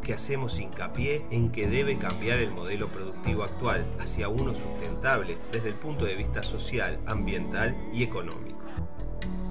que hacemos hincapié en que debe cambiar el modelo productivo actual hacia uno sustentable desde el punto de vista social, ambiental y económico.